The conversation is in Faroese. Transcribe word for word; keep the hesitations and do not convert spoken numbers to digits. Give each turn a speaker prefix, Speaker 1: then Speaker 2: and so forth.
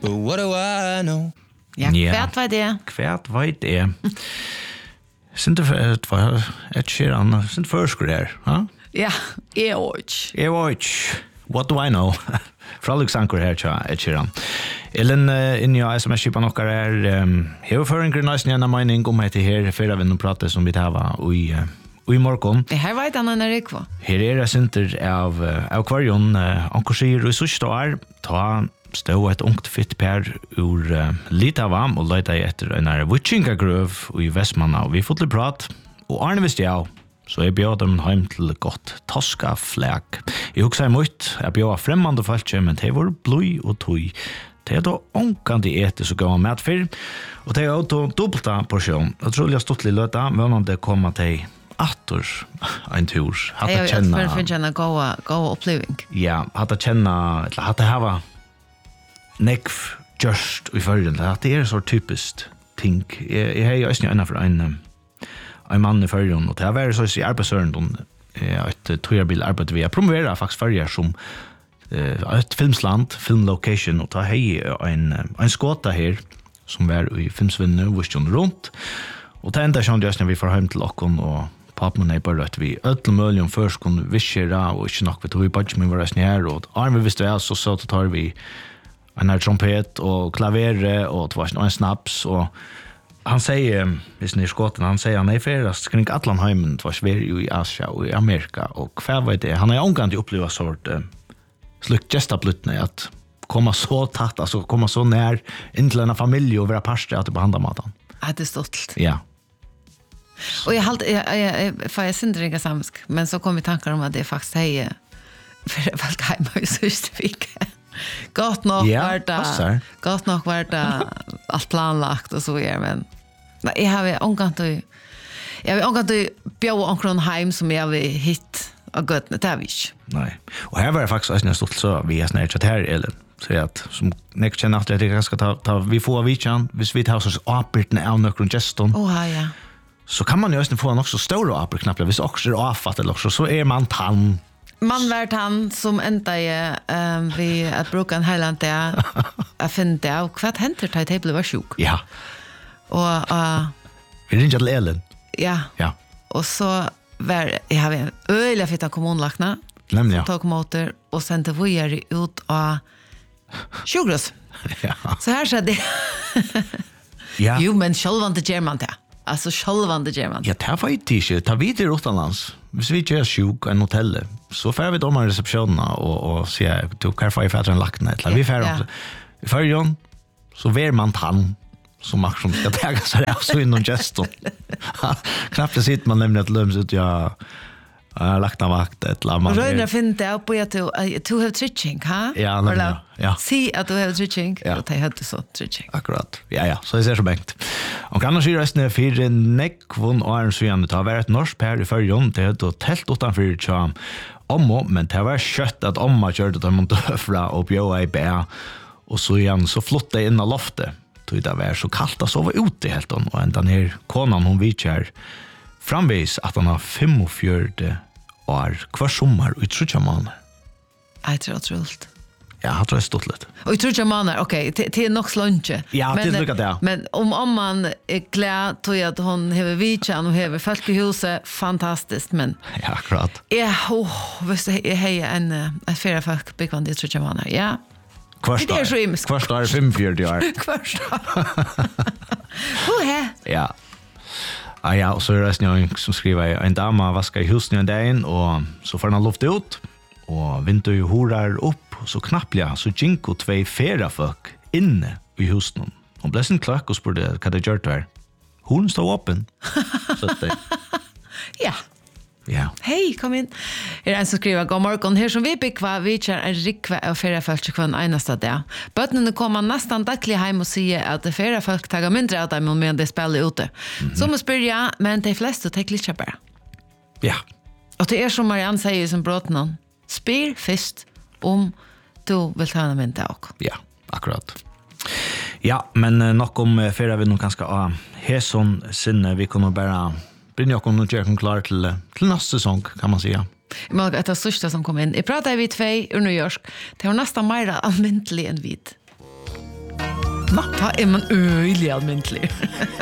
Speaker 1: but what do I know?
Speaker 2: Ja, kvært var det.
Speaker 3: Kvært var det. Sinte for et Sheeran, sinte førskår her, ha?
Speaker 2: Ja, Eoch.
Speaker 3: Eoch. What do I know? Fra Luxanker her, tja, et Sheeran. Ellen, inn i S M S-kipa nokkar er heverføringer nøysen gjerne mening om etter her, fyrir vi nå prater som vi tar i i morgon.
Speaker 2: Her vet han en rikva.
Speaker 3: Her er det sinter av, av kvarjon, anker sier i sørste år, ta stå et ungt fitt per ur uh, Litava og leita etter en her Vutsingagrøv i Vestmanna, og vi fått litt prat, og Arne visste jeg, så jeg bjør dem hjem til godt toska flek. Jeg husker imot, jeg bjør fremmande falskje, men det var blod og tøy. Det er da ångkant i etter så gav han med fyr, og det er også dobbelta porsjon. Jeg tror jeg stått litt løta, men om det kommer til attor en tur.
Speaker 2: Hatt jeg kjenna... Jeg har kjenna gåa oppleving.
Speaker 3: Ja, hatt jeg kjenna, eller hatt jeg hava nekv just i førjen. Det er så typiskt ting. Jeg, jeg har jo også ennå for en, en mann i førjen, og det har vært så i arbeidsøren, et tøyerbil arbeid vi har promoveret faktisk førjen som et filmsland, filmlocation, og da har jeg en, en skåta her, som var i filmsvinnet, vurstjon rundt, og det enda kjønner jeg vi får hjem til okken, og papen er bare at vi ødel mulig om først kunne viskjere, og ikke nok, vi tog i badge min var resten her, og arme visste jeg, så så tar vi en her trompet, og klavere, og det var en snaps, og han sier, hvis han er skåten, han sier han er ferast kring Atlanheimen, det var Sverige jo i Asia og i Amerika, og hva var det? Han har omgått opplevd sort uh, slik gestabluttene, at komma så tatt, altså komma så nær inn til en familie og være parster at det behandler maten.
Speaker 2: Ja, det er stolt.
Speaker 3: Ja.
Speaker 2: Og jeg halte, jeg, jeg, jeg, for jeg synder ikke samsk, men så kom vi tankar om at det faktisk heier, for jeg valgte hjemme i sørste vike. Gott nok
Speaker 3: ja,
Speaker 2: var det, gott nok var det alt planlagt og så er, men jeg har omgått å, jeg har omgått å bjøre omkring heim som jeg har hitt av gøttene, det har vi ikke.
Speaker 3: Nei, og her var det faktisk også stort så vi har snart her, eller så at som nek kjenner at jeg skal ta, ta vi får av vikjan, hvis vi tar oss apirtene av nøkron geston,
Speaker 2: oh, ja.
Speaker 3: så kan man jo også få en også større apirknappler, hvis også er avfatt eller også, så er man tann.
Speaker 2: Man var han som enda er um, vi at bruka en heiland det jeg finner det og hva henter det til ble var sjuk
Speaker 3: ja
Speaker 2: og uh,
Speaker 3: vi ringer til Elin
Speaker 2: ja.
Speaker 3: ja
Speaker 2: og så var jeg har en øyelig fitt av kommunlakna
Speaker 3: nemlig ja
Speaker 2: som tok motor og sendte vujer ut av sjukhus
Speaker 3: ja
Speaker 2: så her skjedde
Speaker 3: ja
Speaker 2: jo men sjølvande gjør man det altså sjølvande gjør man
Speaker 3: ja det var ikke ikke ta videre utenlands hvis vi ikke er sjuk en hotellet så får vi dommer resepsjonerna og, og sier du kan få i fædre en lakne eller vi får ja. I førjon så ver man tann som akkurat skal tega seg av så innom gesten knappt det sitter man nemlig at løms ut ja Jeg har lagt av vakt et eller annet.
Speaker 2: Røyner finner det opp på at du, du har trytting, ha?
Speaker 3: Ja, nemlig, ja.
Speaker 2: Si at du har trytting,
Speaker 3: ja.
Speaker 2: Og de hadde så trytting.
Speaker 3: Akkurat, ja, ja, så jeg ser så bengt. Og annars sier resten er fire nekvån og er en søgjende. Det har vært et norsk per i førjon, det hadde telt utenfor tja ommo, men det har vært kjøtt at omma kjørte til man døfra og bjøa i bæ, og så igjen så flott det inn av loftet. Det var så kaldt å sove ute helt, og enda her konan hun vidkjær, framvis at han har femogfjørde år hver sommer og i trutja måneder.
Speaker 2: Jeg tror det er trullt.
Speaker 3: Ja, jeg tror det er stått litt.
Speaker 2: Og i trutja måneder, ok, det er nok slunche.
Speaker 3: Ja, det er lukket det, ja.
Speaker 2: Men om, om man er glad til at hun hever vidtjen og hever folk i huset, fantastisk, men...
Speaker 3: Ja, akkurat.
Speaker 2: Ja, oh, hvis jeg har en, en fire folk byggvann i trutja måneder, ja.
Speaker 3: Hver
Speaker 2: Det er så imisk.
Speaker 3: Hver dag er femogfjørde år.
Speaker 2: Hver dag. Hoe?
Speaker 3: Ja. Ah, ja, og så er det en som skriver en dame vasker i husen i en dag, og så får han luft ut, og vinduet horar opp, og så knapplig, så jinko tvei fera folk inne i husen. Hun ble sin kløk og spurte hva det gjør det her. Hun stod åpen. Så det...
Speaker 2: Ja.
Speaker 3: Ja.
Speaker 2: Hei, kom inn. Er en som skriver, god morgen, her som vi bygger, vi kjær en rikve av feriefolk hver en eneste dag. Bøttene kommer nesten daglig hjem og sier at feriefolk tar mindre av dem medan de spiller ute. Mm-hmm. Så må spørre ja, men de fleste tar litt bare.
Speaker 3: Ja.
Speaker 2: Og det er som Marianne sier som bråten, spyr først om du vil ta en mindre av.
Speaker 3: Ja, akkurat. Ja, men nok om ferie vi nå kanskje av Heson sinne, vi kommer bare... Brynja kom nu tjekk klar til, til neste sesong, kan man säga.
Speaker 2: Men det er største som kom inn. Jeg prater vi tvei ur New York. Det var nesten mer almindelig enn vid.
Speaker 3: Nå.
Speaker 2: Ta är man öjlig almindelig.